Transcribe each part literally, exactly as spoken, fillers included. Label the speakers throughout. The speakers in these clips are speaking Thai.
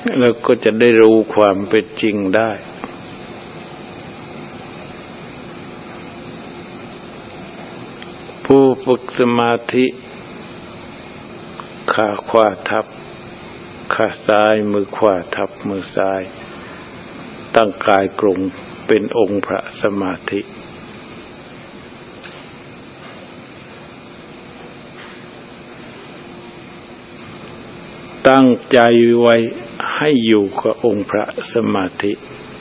Speaker 1: แล้วก็จะได้รู้ความเป็นจริงได้ผู้ฝึกสมาธิขาขวาทับขาซ้ายมือขวาทับมือซ้ายตั้งกายตรงเป็นองค์พระสมาธิตั้งใจไว้ให้อยู่กับองค์พระสมาธิ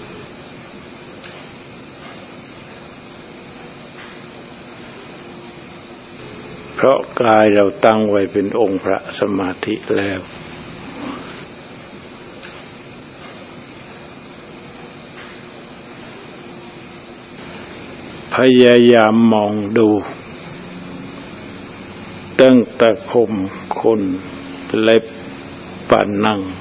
Speaker 1: เพราะกายเราตั้งไว้เป็นองค์พระสมาธิแล้วพยายามมองดูตั้งแต่ผมขนเล็บปานหนัง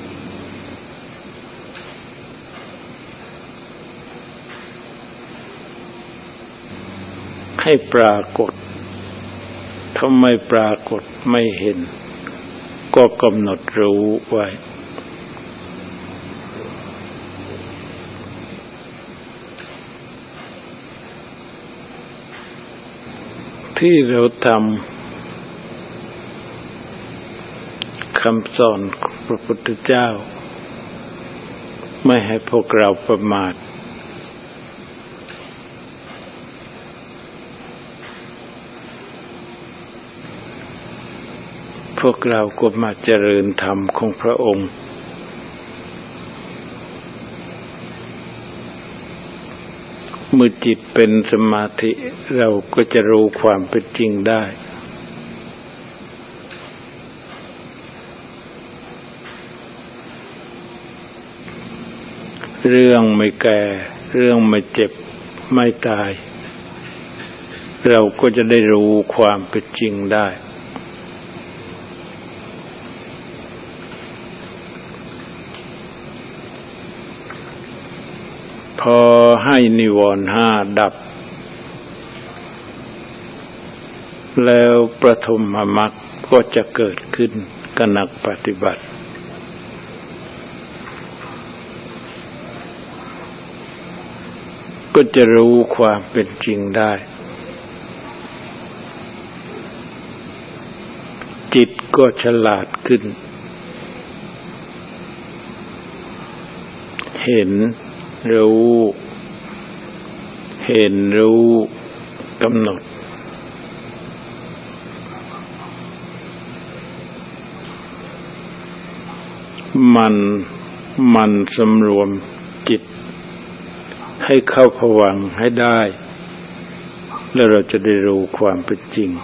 Speaker 1: ให้ปรากฏถ้าไม่ปรากฏไม่เห็นก็กำหนดรู้ไว้ที่เราทำคำสอนของพระพุทธเจ้าไม่ให้พวกเราประมาทพวกเราก็มาเจริญธรรมของพระองค์เมื่อจิตเป็นสมาธิเราก็จะรู้ความเป็นจริงได้เรื่องไม่แก่เรื่องไม่เจ็บไม่ตายเราก็จะได้รู้ความเป็นจริงได้พอให้นิวรณ์ห้าดับแล้วปฐมมรรคก็จะเกิดขึ้นกับนักปฏิบัติก็จะรู้ความเป็นจริงได้จิตก็ฉลาดขึ้นเห็นรู้เห็นรู้กำหนดมันมันสำรวมจิตให้เข้าภวังค์ให้ได้แล้วเราจะได้รู้ความเป็นจริง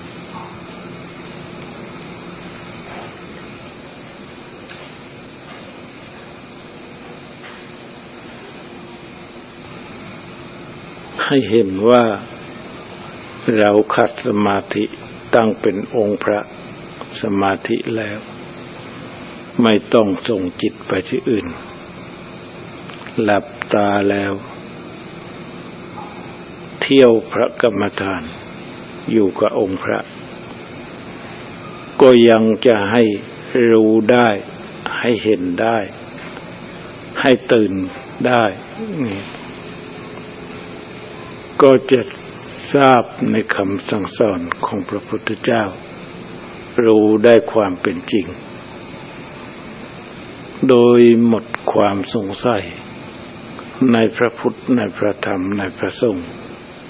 Speaker 1: ให้เห็นว่าเราขัดสมาธิตั้งเป็นองค์พระสมาธิแล้วไม่ต้องส่งจิตไปที่อื่นหลับตาแล้วเที่ยวพระกรรมฐานอยู่กับองค์พระก็ยังจะให้รู้ได้ให้เห็นได้ให้ตื่นได้นี่ก็จะทราบในคำสั่งสอนของพระพุทธเจ้ารู้ได้ความเป็นจริงโดยหมดความสงสัยในพระพุทธในพระธรรมในพระสงฆ์